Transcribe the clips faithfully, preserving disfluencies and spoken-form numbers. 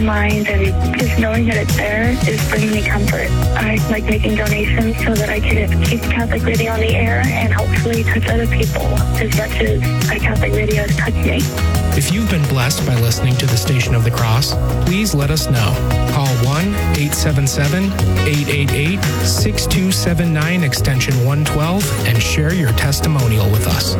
mind, and just knowing that it's there is bringing me comfort. I like making donations so that I can keep Catholic Radio on the air and hopefully touch other people as much as Catholic Radio has touched me. If you've been blessed by listening to the Station of the Cross, please let us know. Call one eight seven seven, eight eight eight, six two seven nine extension one twelve and share your testimonial with us.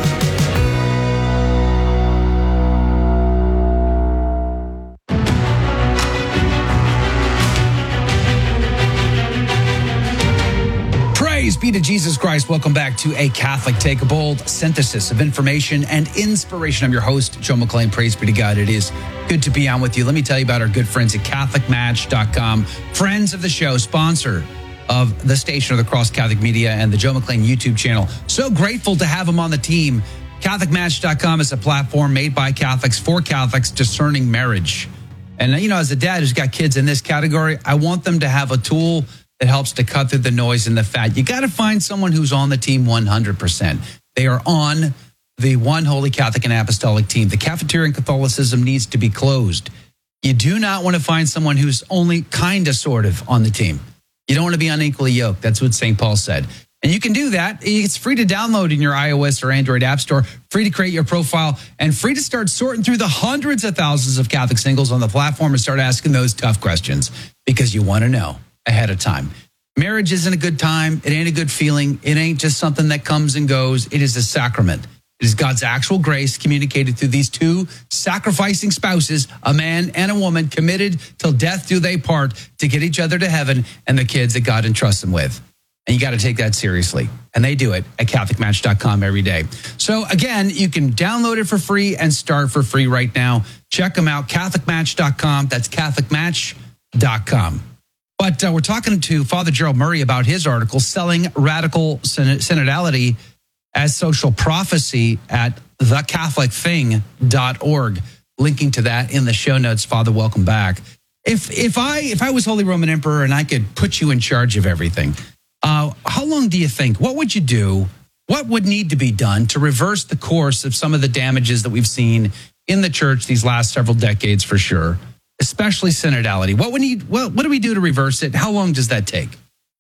Praise be to Jesus Christ. Welcome back to A Catholic Take a Bold, synthesis of information and inspiration. I'm your host, Joe McClain. Praise be to God. It is good to be on with you. Let me tell you about our good friends at Catholic Match dot com. Friends of the show, sponsor of the Station of the Cross Catholic Media and the Joe McClain YouTube channel. So grateful to have them on the team. Catholic Match dot com is a platform made by Catholics for Catholics discerning marriage. And, you know, as a dad who's got kids in this category, I want them to have a tool that helps to cut through the noise and the fat. You got to find someone who's on the team one hundred percent. They are on the one Holy Catholic and Apostolic team. The cafeteria in Catholicism needs to be closed. You do not want to find someone who's only kind of sort of on the team. You don't want to be unequally yoked. That's what Saint Paul said. And you can do that. It's free to download in your iOS or Android app store, free to create your profile, and free to start sorting through the hundreds of thousands of Catholic singles on the platform and start asking those tough questions because you want to know ahead of time. Marriage isn't a good time. It ain't a good feeling. It ain't just something that comes and goes. It is a sacrament. It is God's actual grace communicated through these two sacrificing spouses, a man and a woman, committed till death do they part to get each other to heaven and the kids that God entrusts them with. And you got to take that seriously. And they do it at Catholic Match dot com every day. So again, you can download it for free and start for free right now. Check them out, Catholic Match dot com. That's Catholic Match dot com. But uh, we're talking to Father Gerald Murray about his article, Selling Radical Synodality as Social Prophecy at the catholic thing dot org. Linking to that in the show notes. Father, welcome back. If if I if I was Holy Roman Emperor and I could put you in charge of everything, uh, how long do you think? What would you do? What would need to be done to reverse the course of some of the damages that we've seen in the church these last several decades, for sure? Especially synodality. What we need? Well, what do we do to reverse it? How long does that take?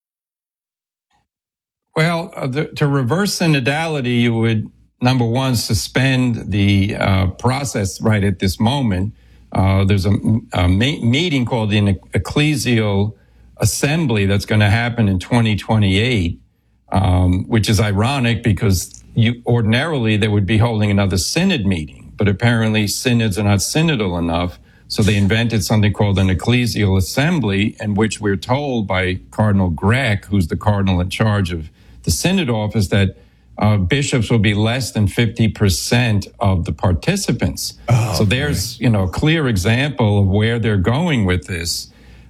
Well, uh, the, to reverse synodality, you would, number one, suspend the uh, process right at this moment. Uh, there's a, a ma- meeting called the Ecclesial Assembly that's going to happen in twenty twenty-eight, um, which is ironic because you ordinarily they would be holding another synod meeting, but apparently synods are not synodal enough. So they invented something called an ecclesial assembly, in which we're told by Cardinal Grech, who's the cardinal in charge of the synod office, that uh, bishops will be less than fifty percent of the participants. Oh, so there's, boy. you know, a clear example of where they're going with this.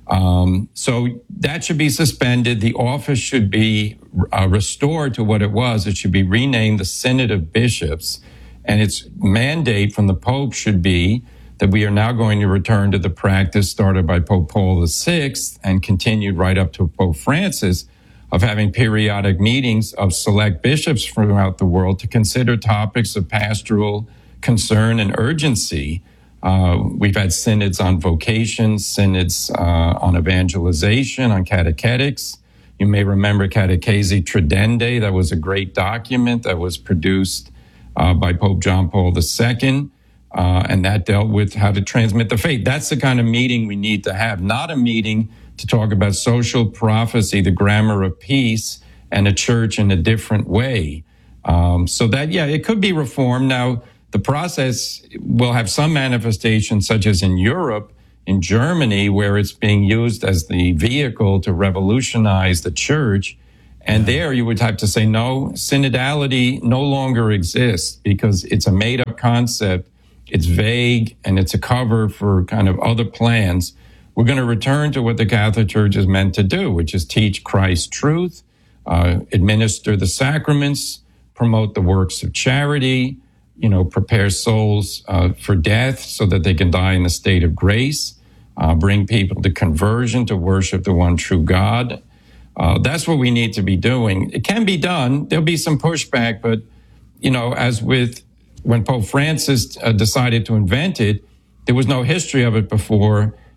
Um, so that should be suspended. The office should be uh, restored to what it was. It should be renamed the Synod of Bishops. And its mandate from the Pope should be that we are now going to return to the practice started by Pope Paul the Sixth and continued right up to Pope Francis of having periodic meetings of select bishops throughout the world to consider topics of pastoral concern and urgency. Uh, we've had synods on vocation, synods uh, on evangelization, on catechetics. You may remember Catechesi Tradendae. That was a great document that was produced uh, by Pope John Paul the Second. Uh, and that dealt with how to transmit the faith. That's the kind of meeting we need to have, not a meeting to talk about social prophecy, the grammar of peace, and a church in a different way. Um, so that, yeah, it could be reformed. Now, the process will have some manifestations, such as in Europe, in Germany, where it's being used as the vehicle to revolutionize the church. And yeah. there you would have to say, no, synodality no longer exists because it's a made-up concept. It's vague, and it's a cover for kind of other plans. We're going to return to what the Catholic Church is meant to do, which is teach Christ's truth, uh, administer the sacraments, promote the works of charity, you know, prepare souls uh, for death so that they can die in the state of grace, uh, bring people to conversion, to worship the one true God. Uh, that's what we need to be doing. It can be done. There'll be some pushback, but, you know, as with when Pope Francis uh, decided to invent it, there was no history of it before.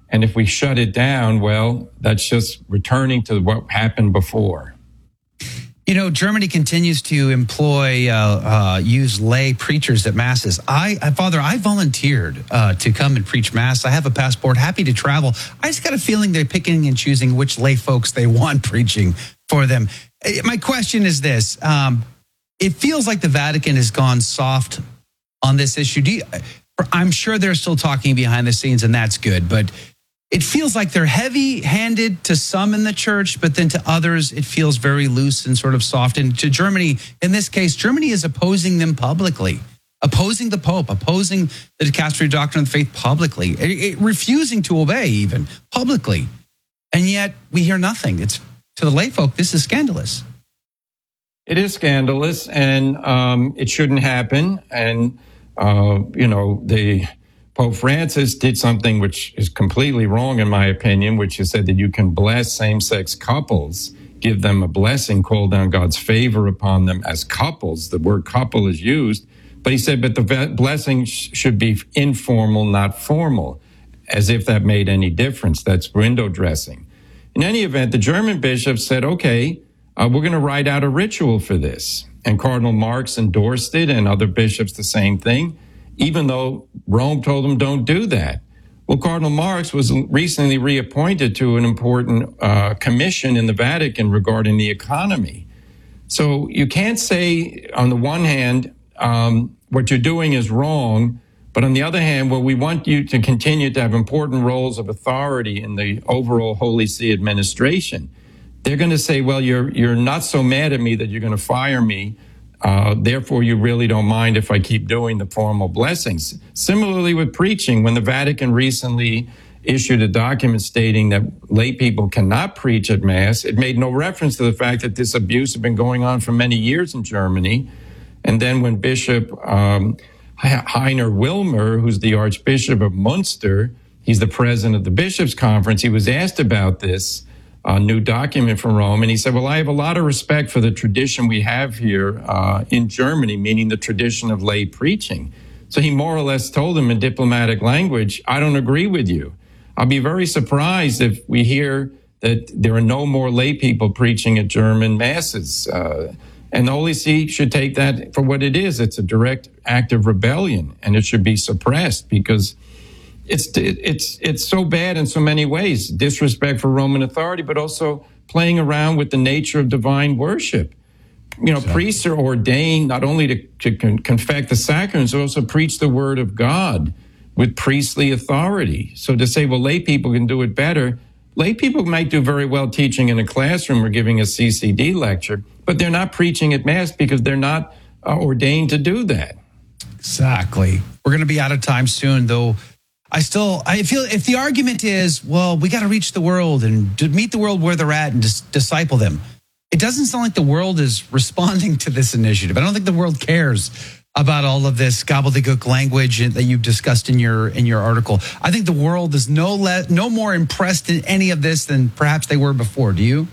And if we shut it down, well, that's just returning to what happened before. You know, Germany continues to employ, uh, uh, use lay preachers at masses. I, I Father, I volunteered uh, to come and preach mass. I have a passport, happy to travel. I just got a feeling they're picking and choosing which lay folks they want preaching for them. My question is this. Um, it feels like the Vatican has gone soft on this issue. Do you, I'm sure they're still talking behind the scenes, and that's good, but it feels like they're heavy-handed to some in the church, but then to others, it feels very loose and sort of soft. And to Germany, in this case, Germany is opposing them publicly, opposing the Pope, opposing the Dicastery Doctrine of the Faith publicly, it, it, refusing to obey even publicly. And yet we hear nothing. It's to the lay folk, this is scandalous. It is scandalous, and um, it shouldn't happen. And, uh, you know, the Pope Francis did something which is completely wrong, in my opinion, which is said that you can bless same-sex couples, give them a blessing, call down God's favor upon them as couples. The word couple is used. But he said, but the blessing sh- should be informal, not formal, as if that made any difference. That's window dressing. In any event, the German bishop said, okay, uh, we're going to write out a ritual for this. And Cardinal Marx endorsed it, and other bishops the same thing, even though Rome told them don't do that. Well, Cardinal Marx was recently reappointed to an important uh, commission in the Vatican regarding the economy. So you can't say, on the one hand, um, what you're doing is wrong, but on the other hand, well, we want you to continue to have important roles of authority in the overall Holy See administration. They're going to say, well, you're you're not so mad at me that you're going to fire me. Uh, therefore, you really don't mind if I keep doing the formal blessings. Similarly with preaching, when the Vatican recently issued a document stating that lay people cannot preach at Mass, it made no reference to the fact that this abuse had been going on for many years in Germany. And then when Bishop um, Heiner Wilmer, who's the Archbishop of Munster, he's the president of the Bishops' Conference, he was asked about this a new document from Rome. And he said, well, I have a lot of respect for the tradition we have here uh, in Germany, meaning the tradition of lay preaching. So he more or less told him in diplomatic language, I don't agree with you. I'll be very surprised if we hear that there are no more lay people preaching at German masses. Uh, and the Holy See should take that for what it is. It's a direct act of rebellion, and it should be suppressed because It's it's it's so bad in so many ways. Disrespect for Roman authority, but also playing around with the nature of divine worship. You know, exactly. Priests are ordained not only to, to con- confect the sacraments, but also preach the word of God with priestly authority. So to say, well, lay people can do it better, lay people might do very well teaching in a classroom or giving a C C D lecture, but they're not preaching at Mass because they're not uh, ordained to do that. Exactly. We're going to be out of time soon, though. I still, I feel if the argument is, well, we got to reach the world and to meet the world where they're at and dis- disciple them. It doesn't sound like the world is responding to this initiative. I don't think the world cares about all of this gobbledygook language that you've discussed in your in your article. I think the world is no less, no more impressed in any of this than perhaps they were before. Do you?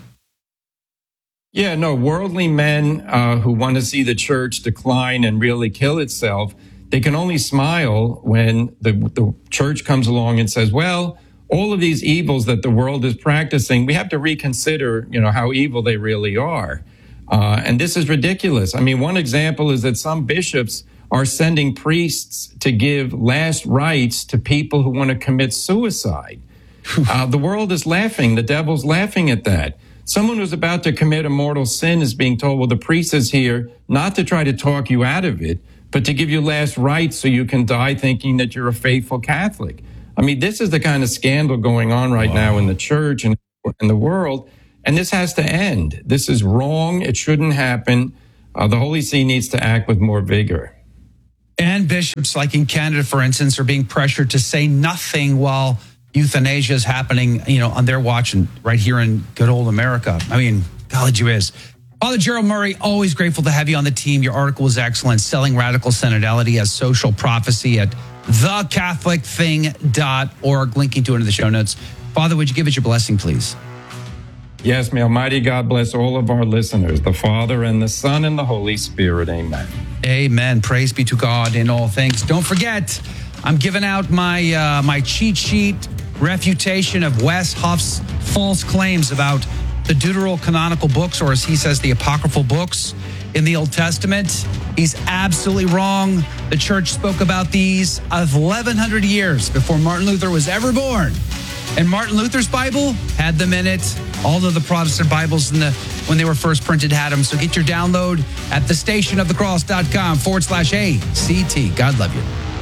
Yeah, no, worldly men uh, who want to see the church decline and really kill itself, they can only smile when the, the church comes along and says, well, all of these evils that the world is practicing, we have to reconsider, you know, how evil they really are. Uh, and this is ridiculous. I mean, one example is that some bishops are sending priests to give last rites to people who want to commit suicide. Uh, the world is laughing. The devil's laughing at that. Someone who's about to commit a mortal sin is being told, well, the priest is here not to try to talk you out of it, but to give you last rites so you can die thinking that you're a faithful Catholic. I mean, this is the kind of scandal going on right wow. now in the church and in the world, and this has to end. This is wrong. It shouldn't happen. Uh, the Holy See needs to act with more vigor. And bishops, like in Canada, for instance, are being pressured to say nothing while euthanasia is happening, you know, on their watch and right here in good old America. I mean, God, you is. Father Gerald Murray, always grateful to have you on the team. Your article was excellent. Selling Radical Synodality as Social Prophecy at the catholic thing dot org. Linking to it in the show notes. Father, would you give us your blessing, please? Yes, may Almighty God bless all of our listeners, the Father and the Son and the Holy Spirit. Amen. Amen. Praise be to God in all things. Don't forget, I'm giving out my uh, my cheat sheet refutation of Wes Huff's false claims about the deuterocanonical books, or as he says, the apocryphal books in the Old Testament. He's absolutely wrong. The church spoke about these eleven hundred years before Martin Luther was ever born. And Martin Luther's Bible had them in it. All of the Protestant Bibles in the when they were first printed had them. So get your download at thestationofthecross.com forward slash ACT. God love you.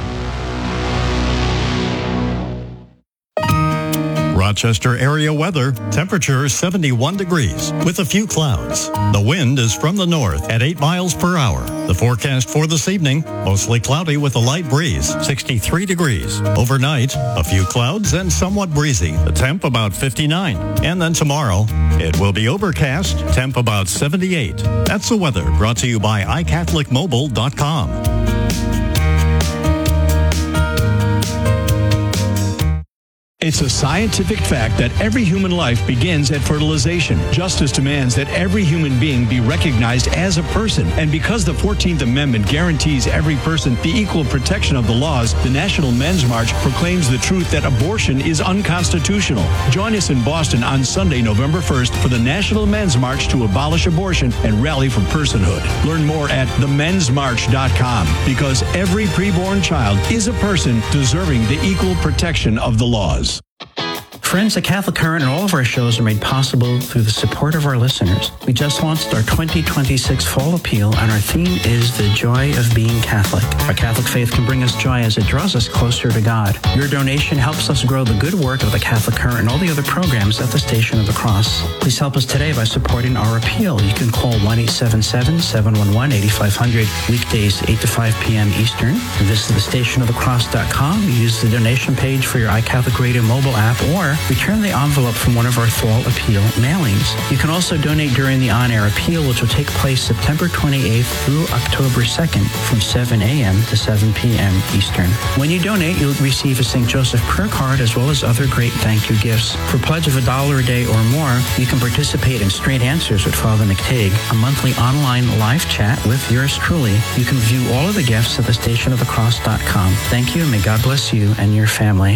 Rochester area weather, temperature seventy-one degrees with a few clouds. The wind is from the north at eight miles per hour. The forecast for this evening, mostly cloudy with a light breeze, sixty-three degrees. Overnight, a few clouds and somewhat breezy. The temp about fifty-nine. And then tomorrow, it will be overcast, temp about seventy-eight. That's the weather brought to you by i catholic mobile dot com. It's a scientific fact that every human life begins at fertilization. Justice demands that every human being be recognized as a person. And because the fourteenth Amendment guarantees every person the equal protection of the laws, the National Men's March proclaims the truth that abortion is unconstitutional. Join us in Boston on Sunday, November first for the National Men's March to abolish abortion and rally for personhood. Learn more at the men's march dot com, because every preborn child is a person deserving the equal protection of the laws. Friends, the Catholic Current and all of our shows are made possible through the support of our listeners. We just launched our twenty twenty-six Fall Appeal, and our theme is the joy of being Catholic. Our Catholic faith can bring us joy as it draws us closer to God. Your donation helps us grow the good work of the Catholic Current and all the other programs at the Station of the Cross. Please help us today by supporting our appeal. You can call one eight seven seven, seven one one, eight five zero zero, weekdays eight to five p.m. Eastern. Visit the station of the cross dot com. Use the donation page for your iCatholic Radio mobile app, or return the envelope from one of our Fall Appeal mailings. You can also donate during the on-air appeal, which will take place September twenty-eighth through October second from seven a.m. to seven p.m. Eastern. When you donate, you'll receive a Saint Joseph prayer card as well as other great thank you gifts. For a pledge of a dollar a day or more, you can participate in Straight Answers with Father McTague, a monthly online live chat with yours truly. You can view all of the gifts at the station of the cross dot com. Thank you, and may God bless you and your family.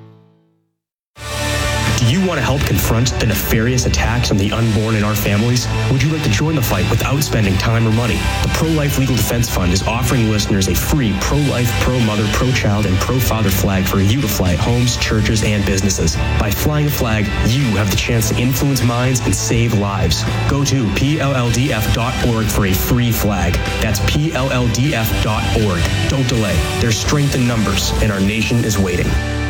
Do you want to help confront the nefarious attacks on the unborn in our families? Would you like to join the fight without spending time or money? The Pro-Life Legal Defense Fund is offering listeners a free pro-life, pro-mother, pro-child, and pro-father flag for you to fly at homes, churches, and businesses. By flying a flag, you have the chance to influence minds and save lives. Go to P L L D F dot org for a free flag. That's P L L D F dot org. Don't delay. There's strength in numbers, and our nation is waiting.